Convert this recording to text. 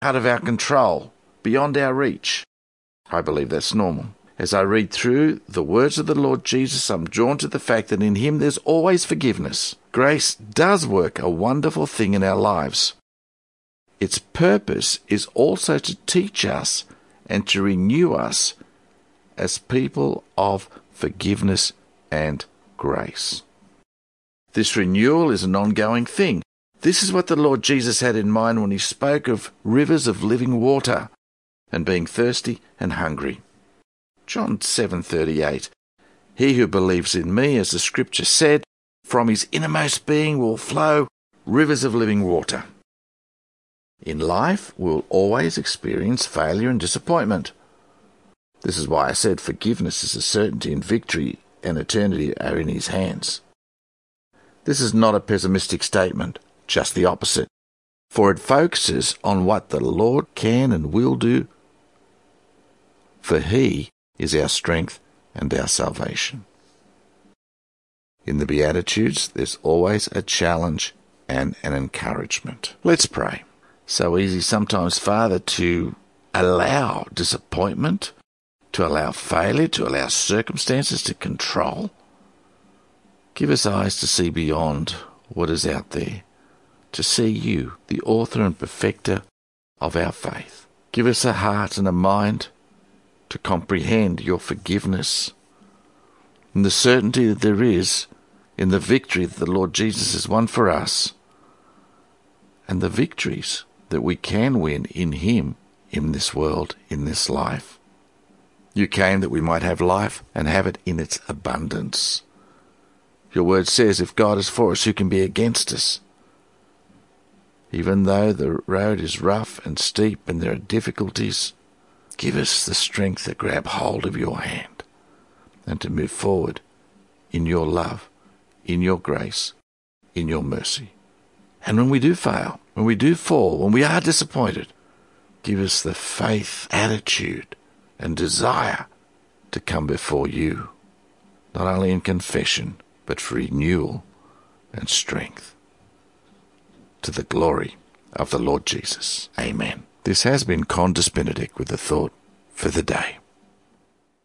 out of our control, beyond our reach. I believe that's normal. As I read through the words of the Lord Jesus, I'm drawn to the fact that in Him there's always forgiveness. Grace does work a wonderful thing in our lives. Its purpose is also to teach us and to renew us as people of forgiveness and grace. This renewal is an ongoing thing. This is what the Lord Jesus had in mind when He spoke of rivers of living water and being thirsty and hungry. John 7:38. He who believes in me, as the Scripture said, from his innermost being will flow rivers of living water. In life, we'll always experience failure and disappointment. This is why I said forgiveness is a certainty and victory and eternity are in His hands. This is not a pessimistic statement, just the opposite, for it focuses on what the Lord can and will do, for He is our strength and our salvation. In the Beatitudes, there's always a challenge and an encouragement. Let's pray. So easy sometimes, Father, to allow disappointment, to allow failure, to allow circumstances to control. Give us eyes to see beyond what is out there, to see You, the author and perfecter of our faith. Give us a heart and a mind to comprehend Your forgiveness and the certainty that there is in the victory that the Lord Jesus has won for us, and the victories that we can win in Him in this world, in this life. You came that we might have life and have it in its abundance. Your word says, if God is for us, who can be against us? Even though the road is rough and steep and there are difficulties, give us the strength to grab hold of Your hand and to move forward in Your love, in Your grace, in Your mercy. And when we do fail, when we do fall, when we are disappointed, give us the faith, attitude, and desire to come before You, not only in confession, but for renewal and strength. To the glory of the Lord Jesus. Amen. This has been Condus Benedict with a thought for the day.